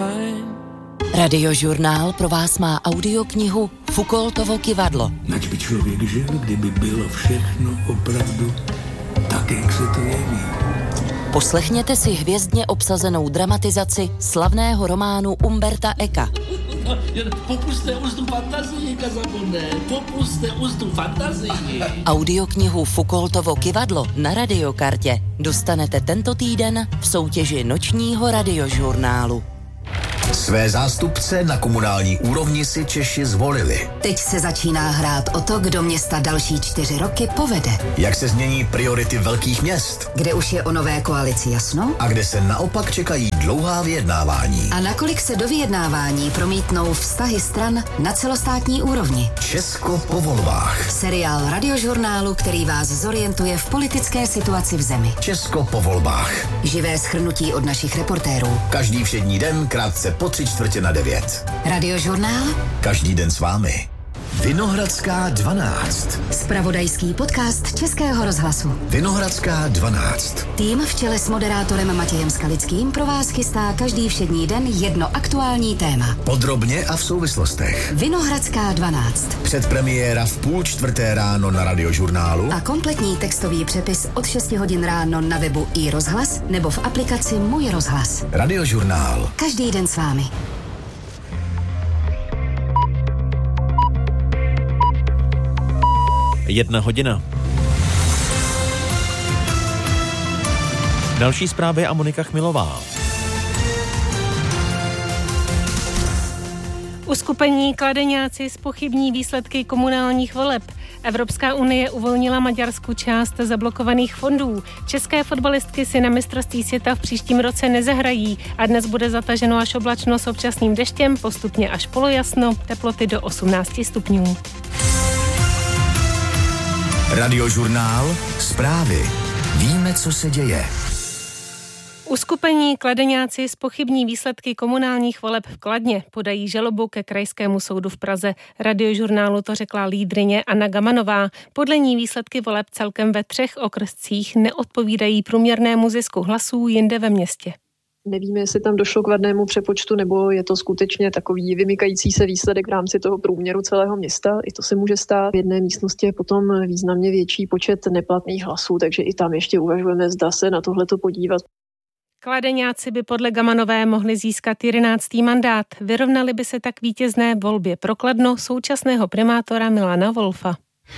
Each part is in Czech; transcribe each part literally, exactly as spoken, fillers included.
Radiožurnál pro vás má audioknihu Foucaultovo kyvadlo. Nať by člověk žil, kdyby bylo všechno opravdu tak, jak se to jeví. Poslechněte si hvězdně obsazenou dramatizaci slavného románu Umberta Eka. Popuste ústu fantazii, Kazabone, popuste ústu fantazii. Audioknihu Foucaultovo kyvadlo na Radiokartě dostanete tento týden v soutěži nočního radiožurnálu. Své zástupce na komunální úrovni si Češi zvolili. Teď se začíná hrát o to, kdo města další čtyři roky povede. Jak se změní priority velkých měst? Kde už je o nové koalici jasno? A kde se naopak čekají dlouhá vyjednávání? A nakolik se do vyjednávání promítnou vztahy stran na celostátní úrovni? Česko po volbách. Seriál radiožurnálu, který vás zorientuje v politické situaci v zemi. Česko po volbách. Živé shrnutí od našich reportérů. Každý všední den krátce po tři čtvrtě na devět. Radiožurnál? Každý den s vámi. Vinohradská dvanáct. Zpravodajský podcast Českého rozhlasu. Vinohradská dvanáct. Tým v čele s moderátorem Matějem Skalickým pro vás chystá každý všední den jedno aktuální téma. Podrobně a v souvislostech. Vinohradská dvanáct. Předpremiéra v půl čtvrté ráno na Radiožurnálu. A kompletní textový přepis od šesti hodin ráno na webu i rozhlas nebo v aplikaci Můj rozhlas. Radiožurnál. Každý den s vámi. Jedna hodina. Další zprávy a Monika Chmilová. Uskupení Kladeňáci zpochybní výsledky komunálních voleb. Evropská unie uvolnila Maďarsku část zablokovaných fondů. České fotbalistky si na mistrovství světa v příštím roce nezahrají a dnes bude zataženo až oblačno s občasným deštěm, postupně až polojasno, teploty do osmnáct stupňů. Radiožurnál. Zprávy. Víme, co se děje. Uskupení Kladeňáci zpochybní výsledky komunálních voleb v Kladně, podají žalobu ke Krajskému soudu v Praze. Radiožurnálu to řekla lídryně Anna Gamanová. Podle ní výsledky voleb celkem ve třech okrscích neodpovídají průměrnému zisku hlasů jinde ve městě. Nevíme, jestli tam došlo k vadnému přepočtu, nebo je to skutečně takový vymykající se výsledek v rámci toho průměru celého města. I to se může stát. V jedné místnosti je potom významně větší počet neplatných hlasů, takže i tam ještě uvažujeme, zda se na tohleto podívat. Kladeňáci by podle Gamanové mohli získat jedenáctý mandát. Vyrovnali by se tak vítězné volbě pro Kladno současného primátora Milana Wolfa.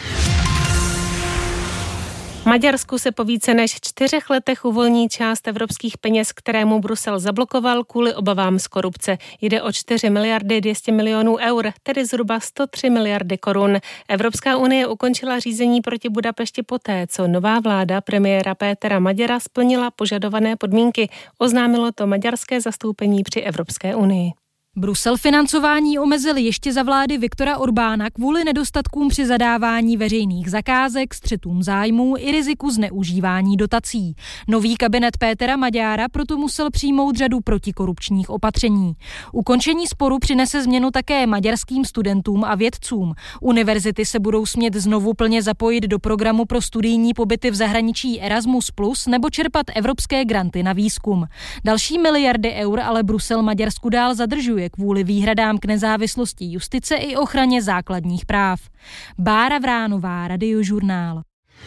Maďarsku se po více než čtyřech letech uvolní část evropských peněz, kterému Brusel zablokoval kvůli obavám z korupce. Jde o čtyři miliardy dvě stě milionů eur, tedy zhruba sto tři miliardy korun. Evropská unie ukončila řízení proti Budapešti poté, co nová vláda premiéra Pétera Maďara splnila požadované podmínky. Oznámilo to maďarské zastoupení při Evropské unii. Brusel financování omezil ještě za vlády Viktora Orbána kvůli nedostatkům při zadávání veřejných zakázek, střetům zájmů i riziku zneužívání dotací. Nový kabinet Pétera Maďára proto musel přijmout řadu protikorupčních opatření. Ukončení sporu přinese změnu také maďarským studentům a vědcům. Univerzity se budou smět znovu plně zapojit do programu pro studijní pobyty v zahraničí Erasmus plus, nebo čerpat evropské granty na výzkum. Další miliardy eur ale Brusel Maďarsku dál zadržuje kvůli výhradám k nezávislosti justice i ochraně základních práv. Bára Vránová, Radiožurnál.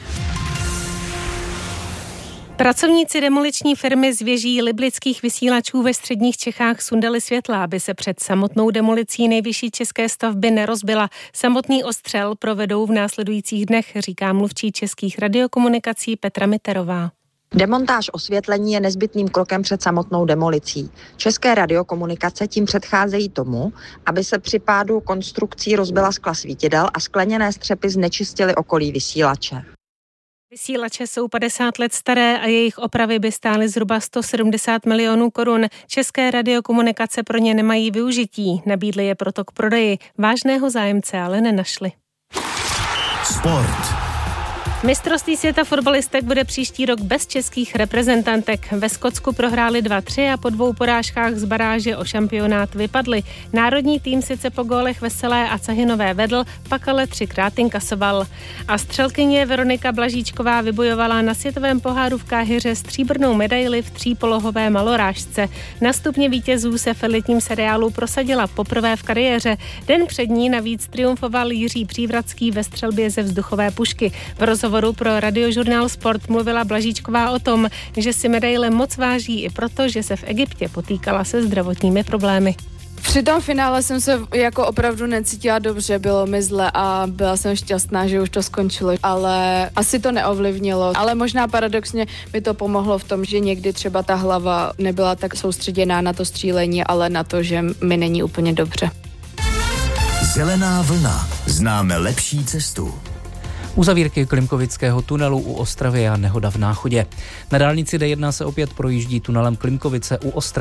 Pracovníci demoliční firmy z věží liblických vysílačů ve středních Čechách sundali světla, aby se před samotnou demolicí nejvyšší české stavby nerozbila. Samotný ostřel provedou v následujících dnech, říká mluvčí Českých radiokomunikací Petra Miterová. Demontáž osvětlení je nezbytným krokem před samotnou demolicí. České radiokomunikace tím předcházejí tomu, aby se při pádu konstrukcí rozbila skla svítidel a skleněné střepy znečistily okolí vysílače. Vysílače jsou padesát let staré a jejich opravy by stály zhruba sto sedmdesát milionů korun. České radiokomunikace pro ně nemají využití, nabídli je proto k prodeji. Vážného zájemce ale nenašli. Sport. Mistrovství světa fotbalistek bude příští rok bez českých reprezentantek. Ve Skotsku prohráli dva tři a po dvou porážkách z baráže o šampionát vypadli. Národní tým sice po gólech Veselé a Cahinové vedl, pak ale třikrát inkasoval. A střelkyně Veronika Blažíčková vybojovala na světovém poháru v Káhiře stříbrnou medaili v třípolohové malorážce. Na stupně vítězů se v elitním seriálu prosadila poprvé v kariéře. Den před ní navíc triumfoval Jiří Přívratský ve střelbě ze vzduchové pušky. V rozhovoru pro Radiožurnál Sport mluvila Blažíčková o tom, že si medaile moc váží i proto, že se v Egyptě potýkala se zdravotními problémy. Při tom finále jsem se jako opravdu necítila dobře, bylo mi zle a byla jsem šťastná, že už to skončilo, ale asi to neovlivnilo, ale možná paradoxně mi to pomohlo v tom, že někdy třeba ta hlava nebyla tak soustředěná na to střílení, ale na to, že mi není úplně dobře. Zelená vlna. Známe lepší cestu. Uzavírky Klimkovického tunelu u Ostravy a nehoda v Náchodě. Na dálnici D jedna se opět projíždí tunelem Klimkovice u Ostravy.